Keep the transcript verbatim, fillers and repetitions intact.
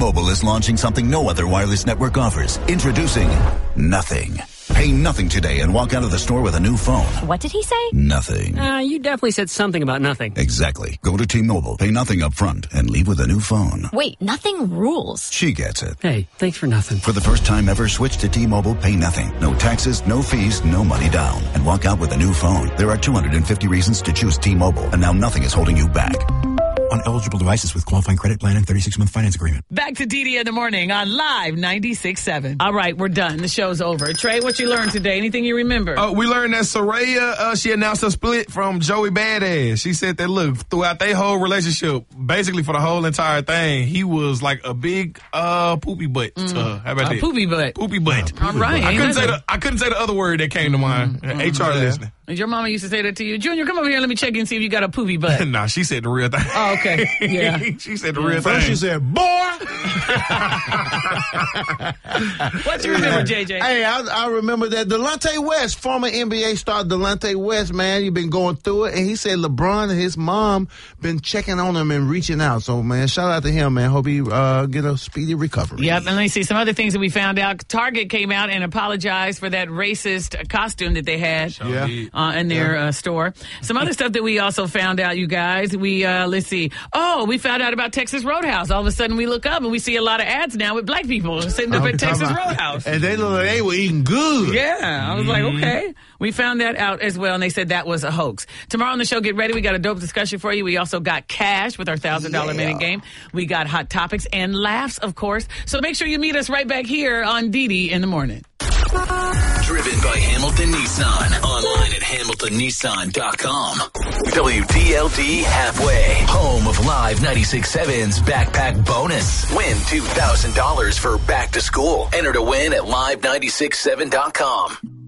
T-Mobile is launching something no other wireless network offers. Introducing Nothing. Pay nothing today and walk out of the store with a new phone. What did he say? Nothing. Uh, you definitely said something about nothing. Exactly. Go to T-Mobile, pay nothing up front, and leave with a new phone. Wait, nothing rules. She gets it. Hey, thanks for nothing. For the first time ever, switch to T-Mobile, pay nothing. No taxes, no fees, no money down. And walk out with a new phone. There are two hundred fifty reasons to choose T-Mobile, and now nothing is holding you back. On eligible devices with qualifying credit plan and thirty-six month finance agreement. Back to D D in the morning on Live ninety-six point seven. All right, we're done. The show's over. Trey, what you learned today? Anything you remember? Uh, we learned that Soraya, uh, she announced a split from Joey Badass. She said that, look, throughout their whole relationship, basically for the whole entire thing, he was like a big uh, poopy butt. Mm. Uh, how about a that? Poopy butt. Poopy butt. Uh, All right. I couldn't, say the, I couldn't say the other word that came to mind. Mm-hmm. H R yeah. listening. Your mama used to say that to you. Junior, come over here and let me check and see if you got a poopy butt. Nah, she said the real thing. Oh, okay. Yeah. She said the real First thing. she said, boy. What you remember, J J? Hey, I, I remember that Delonte West, former N B A star Delonte West, man, you've been going through it. And he said LeBron and his mom been checking on him and reaching out. So, man, shout out to him, man. Hope he uh, get a speedy recovery. Yep, and let me see some other things that we found out. Target came out and apologized for that racist costume that they had Yeah. uh, in their Yeah. uh, store. Some other stuff that we also found out, you guys. We, uh, let's see. Oh, we found out about Texas Roadhouse. All of a sudden we look up and we see a lot of ads now with black people sitting up I'm at Texas talking about- Roadhouse. And they look like they were eating good. Yeah, I was like, okay. We found that out as well, and they said that was a hoax. Tomorrow on the show, get ready. We got a dope discussion for you. We also got cash with our one thousand dollars Yeah. minute game. We got hot topics and laughs, of course. So make sure you meet us right back here on D D in the morning. Driven by Hamilton Nissan. Online at hamilton nissan dot com. W D L D Halfway. Home of Live ninety-six point seven's Backpack Bonus. Win two thousand dollars for back to school. Enter to win at live ninety-six point seven dot com.